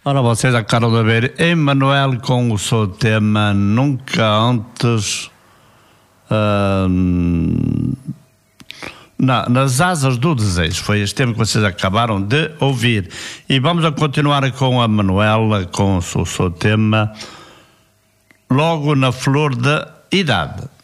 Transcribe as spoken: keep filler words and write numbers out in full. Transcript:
Ora, vocês acabaram de ver Emanuel com o seu tema Nunca Antes, hum, na, nas Asas do Desejo. Foi este tema que vocês acabaram de ouvir. E vamos a continuar com a Manuela, com o seu, o seu tema Logo na Flor da Idade.